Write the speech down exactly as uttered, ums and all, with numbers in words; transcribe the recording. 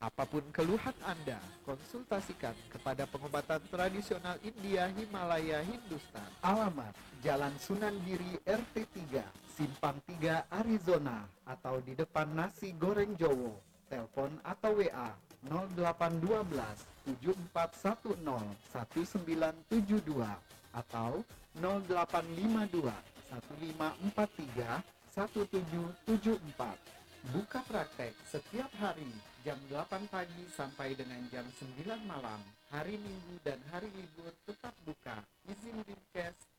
Apapun keluhan Anda, konsultasikan kepada pengobatan tradisional India Himalaya Hindustan. Alamat: Jalan Sunan Giri R T tiga, Simpang tiga, Arizona, atau di depan Nasi Goreng Jowo. Telepon atau W A nol delapan satu dua tujuh empat satu nol satu sembilan tujuh dua atau nol delapan lima dua satu lima empat tiga satu tujuh tujuh empat. Buka praktek setiap hari jam delapan pagi sampai dengan jam sembilan malam. Hari Minggu dan hari libur tetap buka. Izin Dinkes